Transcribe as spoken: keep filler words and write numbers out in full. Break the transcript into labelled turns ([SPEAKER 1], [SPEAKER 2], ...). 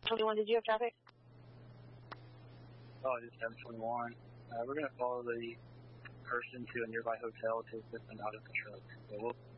[SPEAKER 1] twenty-one, did you have traffic?
[SPEAKER 2] Oh, just seven twenty-one. Uh, we're going to follow the person to a nearby hotel to assist them out of the truck. So we'll